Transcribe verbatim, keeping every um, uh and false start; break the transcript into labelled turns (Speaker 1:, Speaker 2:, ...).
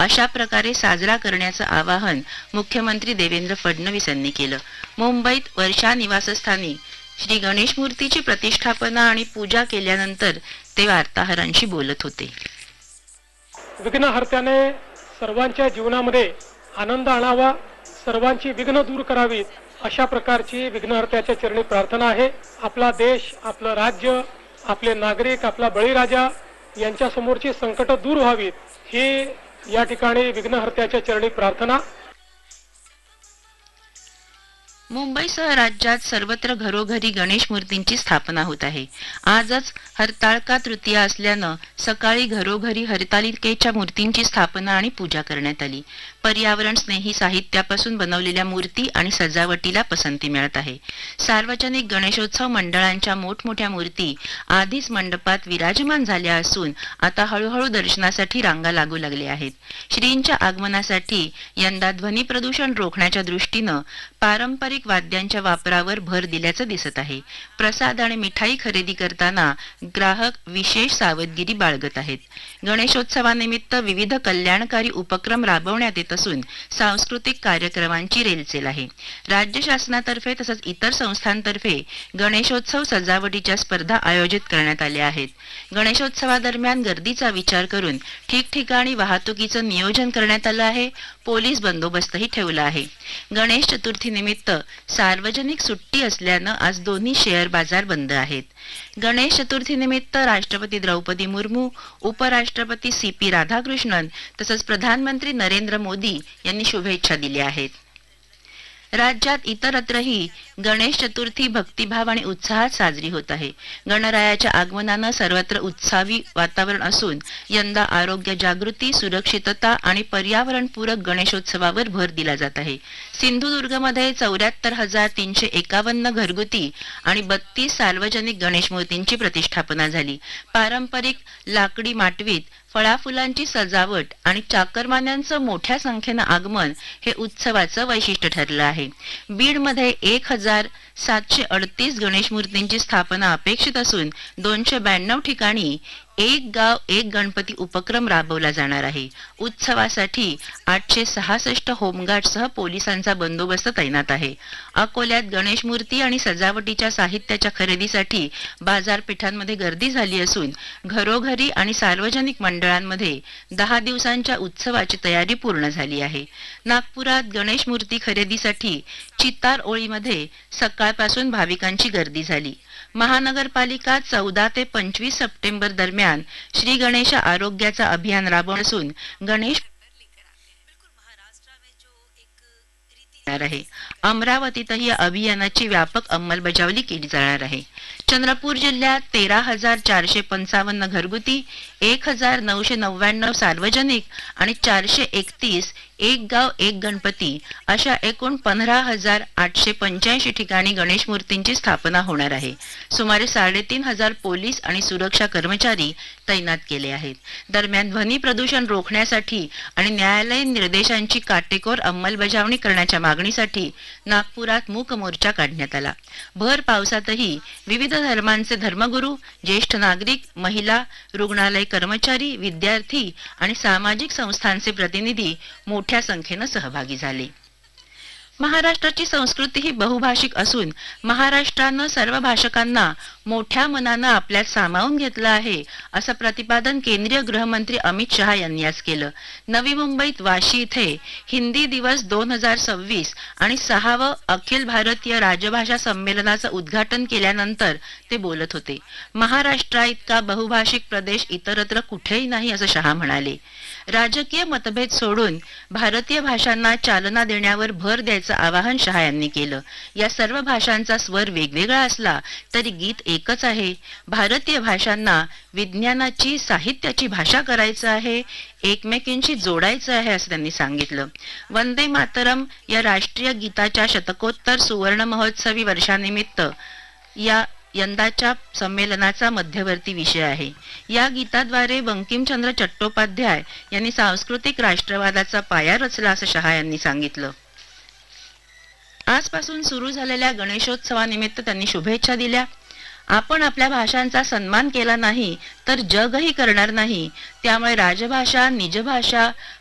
Speaker 1: अशा प्रकारे साजरा करण्याचं आवाहन मुख्यमंत्री देवेंद्र फडणवीस यांनी केलं। मुंबईत वर्षा निवासस्थानी श्री गणेश मूर्तीची प्रतिष्ठापना आणि पूजा केल्यानंतर ते वार्ताहरांशी बोलत होते।
Speaker 2: विघ्नहर्त्याने सर्वांच्या जीवनामध्ये आनंद आणावा, सर्वांची विघ्न दूर करावीत, अशा प्रकारची विघ्नहर्त्याच्या चरणी प्रार्थना आहे। आपला देश, आपलं राज्य, आपले नागरिक, आपला बळीराजा यांच्या समोरची संकट दूर व्हावीत, ही या ठिकाणी विघ्नहर्त्याच्या चरणी प्रार्थना।
Speaker 1: मुंबईसह राज्यात सर्वत्र घरोघरी गणेश मूर्तींची स्थापना होत आहे। आजच हरताळका तृतीया असल्यानं सकाळी घरोघरी हरतालिकेच्या मूर्तींची स्थापना आणि पूजा करण्यात आली। पर्यावरण स्नेही साहित्यापासून बनवलेल्या मूर्ती आणि सजावटीला पसंती मिळत आहे। सार्वजनिक गणेशोत्सव मंडळांच्या मोठमोठ्या मूर्ती आधीच मंडपात विराजमान झाल्या असून आता हळूहळू दर्शनासाठी रांगा लागू लागल्या आहेत। श्रींच्या आगमनासाठी यंदा ध्वनी प्रदूषण रोखण्याच्या दृष्टीनं पारंपरिक वाद्यांच्या वापरावर भर दिल्याचं दिसत आहे। प्रसाद आणि मिठाई खरेदी करताना ग्राहक विशेष सावधगिरी बाळगत आहेत। गणेशोत्सवानिमित्त विविध कल्याणकारी उपक्रम राबवण्यात येत असून सांस्कृतिक कार्यक्रमांची रेलचेल आहे। राज्य शासनातर्फे तसंच इतर संस्थांतर्फे गणेशोत्सव सजावटीच्या स्पर्धा आयोजित करण्यात आल्या आहेत। गणेशोत्सवादरम्यान गर्दीचा विचार करून ठिकठिकाणी वाहतुकीचं नियोजन करण्यात आलं आहे। पोलीस बंदोबस्तही ठेवला आहे। गणेश चतुर्थी निमित्त सार्वजनिक सुट्टी असल्यानं आज दोन्ही शेअर बाजार बंद आहेत। गणेश चतुर्थी निमित्त राष्ट्रपती द्रौपदी मुर्मू, उपराष्ट्रपती सी पी राधाकृष्णन तसंच प्रधानमंत्री नरेंद्र मोदी यांनी शुभेच्छा दिल्या आहेत। राज्यात इतरत्रही गणेश चतुर्थी भक्तिभाव आणि उत्साहात साजरी होत आहे। गणरायाच्या आगमनानं सर्वत्र उत्साही वातावरण असून यंदा आरोग्य जागृती, सुरक्षितता आणि पर्यावरणपूरक गणेशोत्सवावर भर दिला जात आहे। सिंधुदुर्गमध्ये चौऱ्याहत्तर हजार तीनशे एकावन्न घरगुती आणि बत्तीस सार्वजनिक गणेश मूर्तींची प्रतिष्ठापना झाली। पारंपरिक लाकडी माटवीत फळाफुलांची सजावट आणि चाकरमान्यांचं मोठ्या संख्येनं आगमन हे उत्सवाचं वैशिष्ट्य ठरलं आहे। बीडमध्ये एक हजार सातशे अडतीस गणेश मूर्तींची स्थापना अपेक्षित असून दोनशे ब्याण्णव ठिकाणी एक गाव एक गणपती उपक्रम राबवला जाणार आहे। उत्सवासाठी आठशे सहासष्ट होमगार्डसह पोलिसांचा बंदोबस्त तैनात आहे। अकोल्यात गणेश मूर्ती आणि सजावटीच्या साहित्याच्या खरेदीसाठी बाजारपेठांमध्ये गर्दी झाली असून घरोघरी आणि सार्वजनिक मंडळांमध्ये दहा दिवसांच्या उत्सवाची तयारी पूर्ण झाली आहे। नागपुरात गणेश मूर्ती खरेदीसाठी चितार ओळीमध्ये सकाळपासून भाविकांची गर्दी झाली। महानगरपालिका चौदा ते पंचवीस सप्टेंबर दरम्यान श्री गणेश आरोग्याचा अभियान राबवणार असून गणेश आहे। अमरावतीतही या अभियानाची व्यापक अंमलबजावणी केली जाणार आहे। चंद्रपूर जिल्ह्यात तेरा हजार चारशे पंचावन्न घरगुती, एक हजार नऊशे नव्याण्णव सार्वजनिक आणि चारशे एकतीस एक गाव एक गणपती अशा एकूण पंधरा हजार आठशे पंच्याऐंशी ठिकाणी गणेश मूर्तींची स्थापना होणार आहे। सुमारे साडेतीन हजार पोलीस आणि सुरक्षा कर्मचारी तैनात केले आहेत। दरम्यान ध्वनी प्रदूषण रोखण्यासाठी आणि न्यायालयीन निर्देशांची काटेकोर अंमलबजावणी करण्याच्या मागणीसाठी नागपुरात मूक मोर्चा काढण्यात आला। भर पावसातही विविध धर्मांचे धर्मगुरू, ज्येष्ठ नागरिक, महिला, रुग्णालय कर्मचारी, विद्यार्थी आणि सामाजिक संस्थांचे प्रतिनिधी मोठ्या संख्येने सहभागी झाले। महाराष्ट्राची संस्कृती ही बहुभाषिक असून महाराष्ट्रानं सर्व भाषकांना मोठ्या मनानं आपल्यात सामावून घेतलं आहे असं प्रतिपादन केंद्रीय गृहमंत्री अमित शहा यांनी आज केलं। नवी मुंबईत वाशी इथे हिंदी दिवस दोन हजार सव्वीस आणि सहावं अखिल भारतीय राजभाषा संमेलनाचं उद्घाटन केल्यानंतर ते बोलत होते। महाराष्ट्रा इतका बहुभाषिक प्रदेश इतरत्र कुठेही नाही असं शहा म्हणाले। राजकीय मतभेद सोडून भारतीय भाषांना चालना देण्यावर भर द्यायचं आवाहन शहा यांनी केलं। या सर्व भाषांचा स्वर वेगवेगळा असला तरी गीत एकच आहे। भारतीय भाषांना विज्ञानाची, साहित्याची भाषा करायचं आहे, एकमेकींशी जोडायचं आहे असं त्यांनी सांगितलं। वंदे मातरम या राष्ट्रीय गीताच्या शतकोत्तर सुवर्ण महोत्सवी वर्षानिमित्त या यंदाच्या संमेलनाचा मध्यवर्ती विषय आहे। या गीताद्वारे बंकिमचंद्र चट्टोपाध्याय यांनी सांस्कृतिक राष्ट्रवादाचा पाया रचला असं शहा यांनी सांगितलं। आजपासून सुरू झालेल्या गणेशोत्सवानिमित्त त्यांनी शुभेच्छा दिल्या। आपण आपल्या भाषांचा सन्मान केला नाही तर जगही करणार नाही, त्यामुळे राजभाषा, निजभाषा,